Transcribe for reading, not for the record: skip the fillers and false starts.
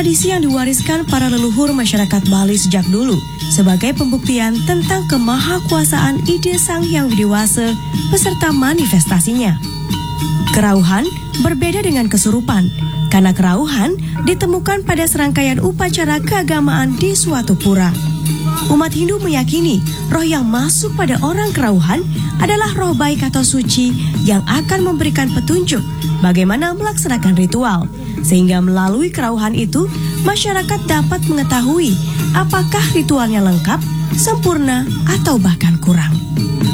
tradisi yang diwariskan para leluhur masyarakat Bali sejak dulu sebagai pembuktian tentang kemahakuasaan ide Sang Hyang Widewasa beserta manifestasinya. Kerauhan berbeda dengan kesurupan, karena kerauhan ditemukan pada serangkaian upacara keagamaan di suatu pura. Umat Hindu meyakini roh yang masuk pada orang kerauhan adalah roh baik atau suci yang akan memberikan petunjuk bagaimana melaksanakan ritual. Sehingga melalui kerauhan itu, masyarakat dapat mengetahui apakah ritualnya lengkap, sempurna, atau bahkan kurang.